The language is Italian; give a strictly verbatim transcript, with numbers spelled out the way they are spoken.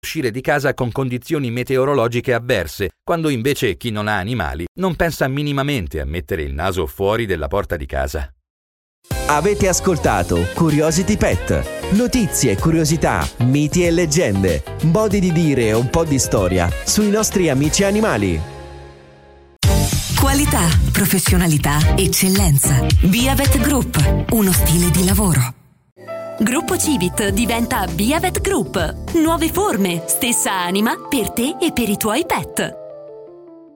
uscire di casa con condizioni meteorologiche avverse, quando invece chi non ha animali non pensa minimamente a mettere il naso fuori della porta di casa. Avete ascoltato Curiosity Pet. Notizie, curiosità, miti e leggende, modi di dire e un po' di storia sui nostri amici animali. Qualità, professionalità, eccellenza. Biavet Group, uno stile di lavoro. Gruppo Civit diventa Biavet Group. Nuove forme, stessa anima per te e per i tuoi pet.